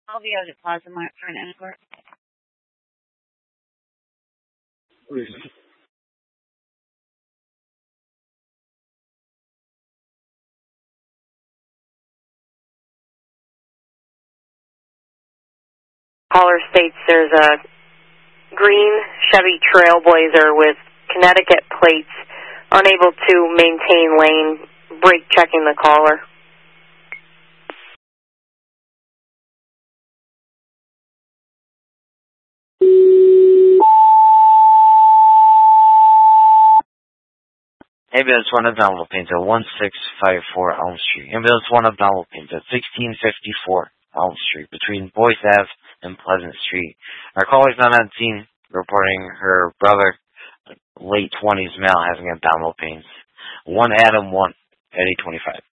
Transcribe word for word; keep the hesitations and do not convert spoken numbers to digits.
I'll be out at Plaza Mart for an escort. Caller states there's a green Chevy Trailblazer with Connecticut plates, unable to maintain lane, brake checking the caller. Ambulance one of Donald Pinto, one six five four Elm Street. Ambulance one of Donald Pinto, sixteen fifty-four Elm Street, between Boyce Avenue and Pleasant Street. Our caller's not on scene, reporting her brother, late twenties male, having abdominal pains. one Adam one at eight twenty-five.